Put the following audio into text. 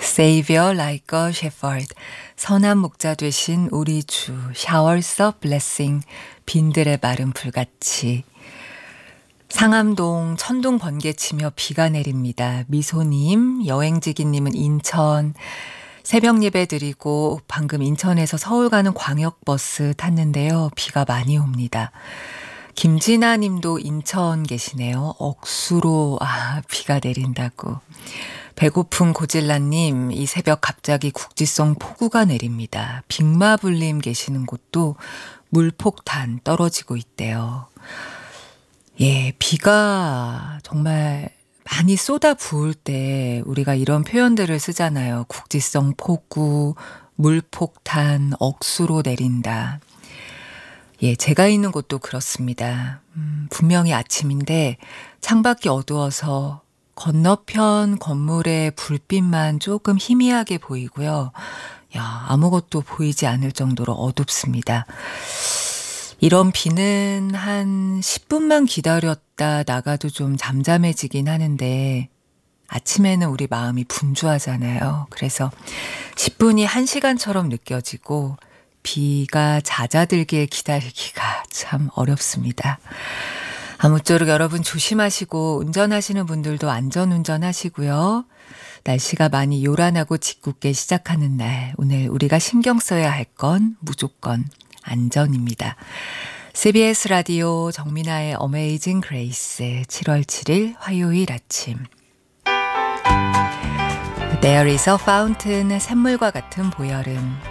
Savior like a shepherd. 선한 목자 되신 우리 주. Showers of blessing. 빈들의 마른 불같이. 상암동 천둥 번개 치며 비가 내립니다. 미소님, 여행지기님은 인천. 새벽 예배 드리고 방금 인천에서 서울 가는 광역버스 탔는데요. 비가 많이 옵니다. 김진아 님도 인천 계시네요. 억수로 비가 내린다고. 배고픈 고질라님, 이 새벽 갑자기 국지성 폭우가 내립니다. 빅마블님 계시는 곳도 물폭탄 떨어지고 있대요. 예, 비가 정말 많이 쏟아 부을 때 우리가 이런 표현들을 쓰잖아요. 국지성 폭우, 물폭탄, 억수로 내린다. 예, 제가 있는 곳도 그렇습니다. 분명히 아침인데 창밖이 어두워서 건너편 건물의 불빛만 조금 희미하게 보이고요. 아무것도 보이지 않을 정도로 어둡습니다. 이런 비는 한 10분만 기다렸다 나가도 좀 잠잠해지긴 하는데 아침에는 우리 마음이 분주하잖아요. 그래서 10분이 1시간처럼 느껴지고 비가 잦아들게 기다리기가 참 어렵습니다. 아무쪼록 여러분 조심하시고 운전하시는 분들도 안전운전 하시고요. 날씨가 많이 요란하고 짓궂게 시작하는 날, 오늘 우리가 신경 써야 할 건 무조건 안전입니다. CBS 라디오 정민아의 어메이징 그레이스 7월 7일 화요일 아침. There is a fountain, 샘물과 같은 보혈음.